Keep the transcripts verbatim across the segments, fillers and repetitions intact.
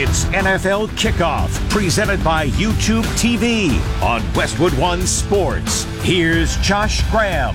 It's N F L Kickoff, presented by YouTube T V on Westwood One Sports. Here's Josh Graham.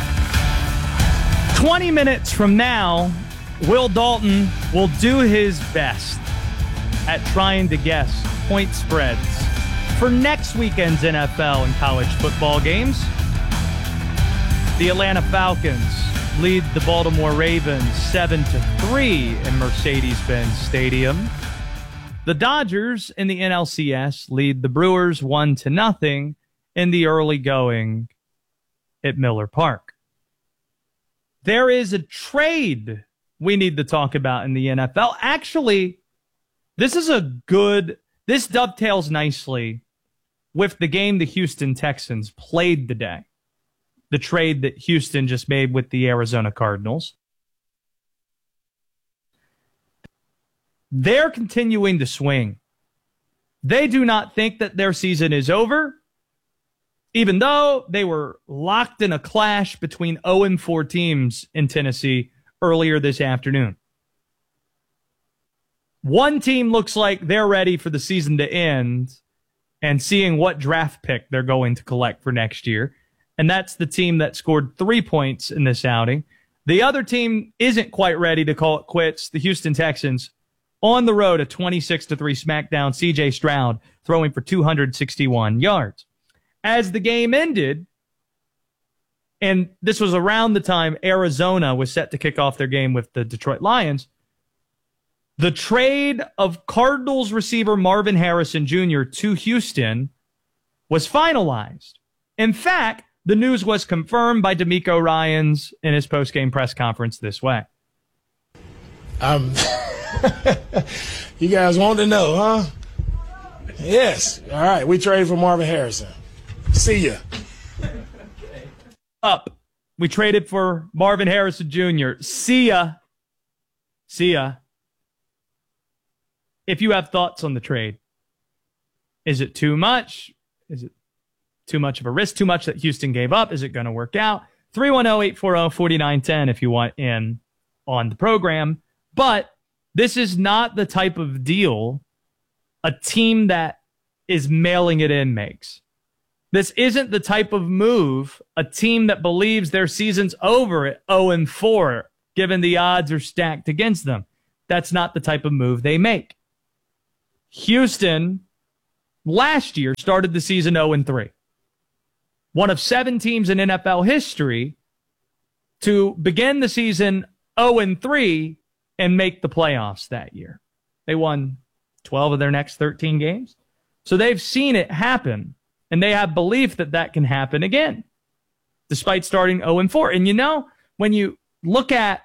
twenty minutes from now, Will Dalton will do his best at trying to guess point spreads for next weekend's N F L and college football games. The Atlanta Falcons lead the Baltimore Ravens seven to three in Mercedes-Benz Stadium. The Dodgers in the N L C S lead the Brewers one to nothing in the early going at Miller Park. There is a trade we need to talk about in the N F L. Actually, this is a good, this dovetails nicely with the game the Houston Texans played today. The trade that Houston just made with the Arizona Cardinals. They're continuing to swing. They do not think that their season is over, even though they were locked in a clash between oh and four teams in Tennessee earlier this afternoon. One team looks like they're ready for the season to end and seeing what draft pick they're going to collect for next year. And that's the team that scored three points in this outing. The other team isn't quite ready to call it quits. The Houston Texans on the road, a twenty-six to three smackdown. C J Stroud throwing for two hundred sixty-one yards. As the game ended, and this was around the time Arizona was set to kick off their game with the Detroit Lions, the trade of Cardinals receiver Marvin Harrison Junior to Houston was finalized. In fact, the news was confirmed by DeMeco Ryans in his post-game press conference this way. Um, you guys want to know, huh? Yes. All right, we trade for Marvin Harrison. See ya. Up. We traded for Marvin Harrison Junior See ya. See ya. If you have thoughts on the trade, is it too much? Is it too much of a risk? Too much that Houston gave up? Is it going to work out? three one zero, eight four zero, four nine one zero if you want in on the program. But this is not the type of deal a team that is mailing it in makes. This isn't the type of move a team that believes their season's over at oh and four, given the odds are stacked against them. That's not the type of move they make. Houston last year started the season oh and three. One of seven teams in N F L history to begin the season oh and three and make the playoffs that year. They won twelve of their next thirteen games. So they've seen it happen, and they have belief that that can happen again, despite starting oh and four. And you know, when you look at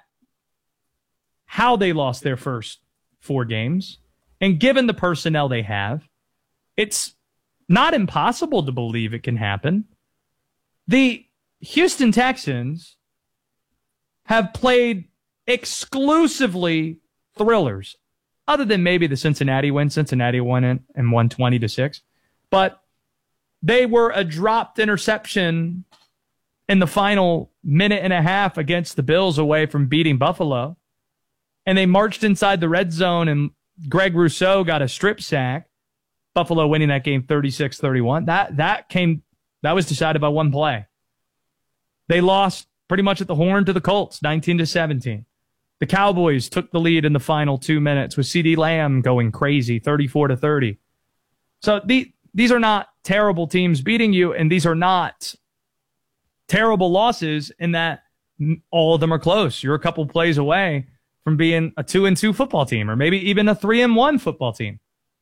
how they lost their first four games, and given the personnel they have, it's not impossible to believe it can happen. The Houston Texans have played exclusively thrillers, other than maybe the Cincinnati win. Cincinnati won it and won twenty to six. But they were a dropped interception in the final minute and a half against the Bills away from beating Buffalo. And they marched inside the red zone, and Greg Rousseau got a strip sack. Buffalo winning that game thirty-six thirty-one. That that came that was decided by one play. They lost pretty much at the horn to the Colts, nineteen to seventeen. The Cowboys took the lead in the final two minutes with CeeDee Lamb going crazy, thirty-four to thirty. So the, these are not terrible teams beating you, and these are not terrible losses in that all of them are close. You're a couple plays away from being a two and two football team, or maybe even a three and one football team.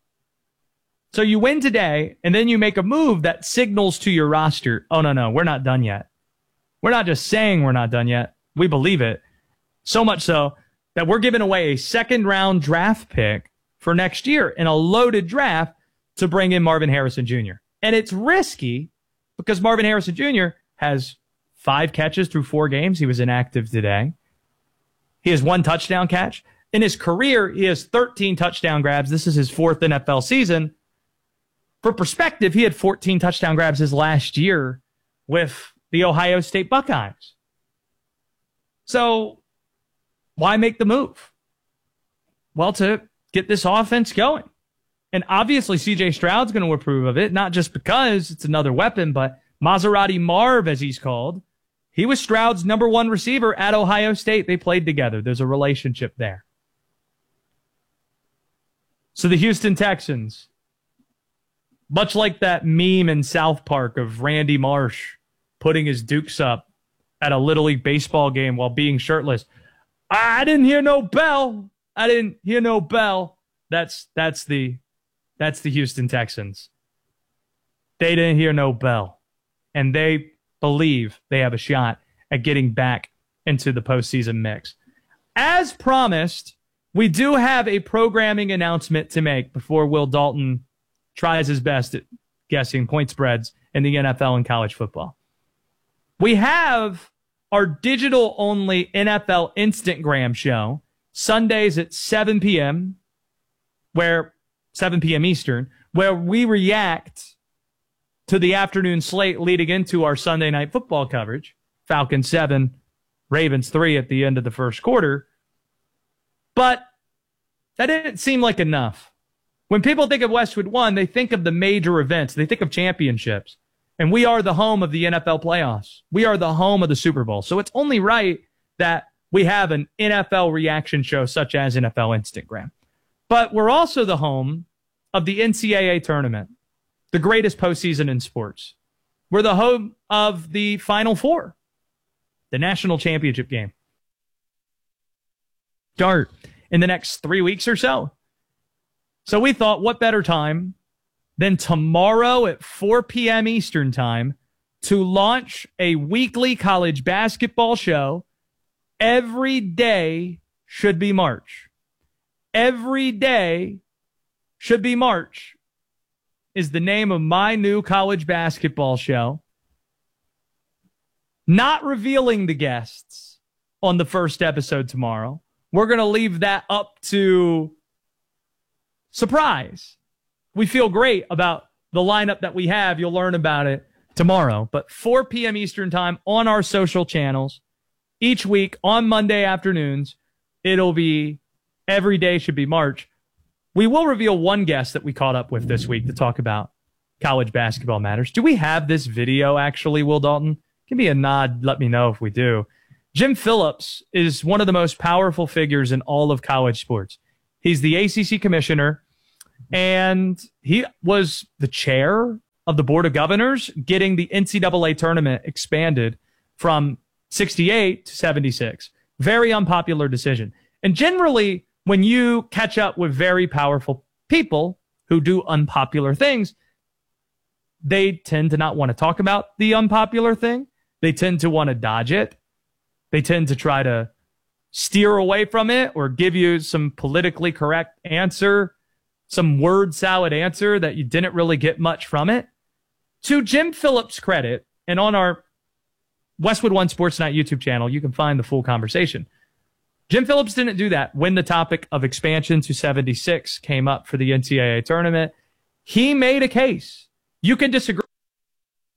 So you win today, and then you make a move that signals to your roster, oh, no, no, we're not done yet. We're not just saying we're not done yet. We believe it. So much so that we're giving away a second-round draft pick for next year in a loaded draft to bring in Marvin Harrison Junior And it's risky because Marvin Harrison Junior has five catches through four games. He was inactive today. He has one touchdown catch. In his career, he has thirteen touchdown grabs. This is his fourth N F L season. For perspective, he had fourteen touchdown grabs his last year with the Ohio State Buckeyes. So why make the move? Well, to get this offense going. And obviously C J Stroud's going to approve of it, not just because it's another weapon, but Maserati Marv, as he's called, he was Stroud's number one receiver at Ohio State. They played together. There's a relationship there. So the Houston Texans, much like that meme in South Park of Randy Marsh putting his dukes up at a Little League baseball game while being shirtless. I didn't hear no bell. I didn't hear no bell. That's that's the that's the Houston Texans. They didn't hear no bell. And they believe they have a shot at getting back into the postseason mix. As promised, we do have a programming announcement to make before Will Dalton tries his best at guessing point spreads in the N F L and college football. We have our digital-only N F L Instagram show, Sundays at seven p.m., where seven p.m. Eastern, where we react to the afternoon slate leading into our Sunday night football coverage. Falcons seven, Ravens three at the end of the first quarter. But that didn't seem like enough. When people think of Westwood One, they think of the major events. They think of championships. And we are the home of the N F L playoffs. We are the home of the Super Bowl. So it's only right that we have an N F L reaction show such as N F L Instagram. But we're also the home of the N C double A tournament, the greatest postseason in sports. We're the home of the Final Four, the national championship game. Start in the next three weeks or so. So we thought, what better time than tomorrow at four p.m. Eastern time to launch a weekly college basketball show. Every day should be March. Every day should be March is the name of my new college basketball show. Not revealing the guests on the first episode tomorrow. We're going to leave that up to surprise. We feel great about the lineup that we have. You'll learn about it tomorrow. But four p.m. Eastern time on our social channels each week on Monday afternoons. It'll be every day should be March. We will reveal one guest that we caught up with this week to talk about college basketball matters. Do we have this video actually, Will Dalton? Give me a nod. Let me know if we do. Jim Phillips is one of the most powerful figures in all of college sports. He's the A C C commissioner, and he was the chair of the Board of Governors, getting the N C double A tournament expanded from sixty-eight to seventy-six. Very unpopular decision. And generally, when you catch up with very powerful people who do unpopular things, they tend to not want to talk about the unpopular thing. They tend to want to dodge it. They tend to try to steer away from it or give you some politically correct answer, some word salad answer that you didn't really get much from it. To Jim Phillips' credit, and on our Westwood One Sports Night YouTube channel, you can find the full conversation. Jim Phillips didn't do that when the topic of expansion to seventy-six came up for the N C double A tournament. He made a case. You can disagree.